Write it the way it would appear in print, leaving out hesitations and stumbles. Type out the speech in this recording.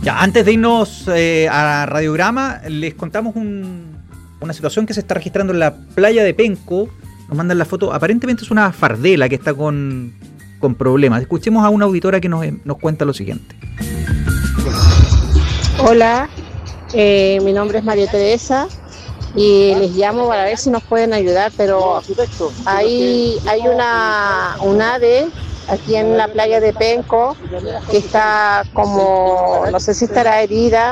Ya, antes de irnos a Radiograma, les contamos una situación que se está registrando en la playa de Penco. Nos mandan la foto. Aparentemente es una fardela que está con problemas. Escuchemos a una auditora que nos cuenta lo siguiente. Hola, mi nombre es María Teresa y les llamo para ver si nos pueden ayudar, pero hay un ave aquí en la playa de Penco que está como, no sé si estará herida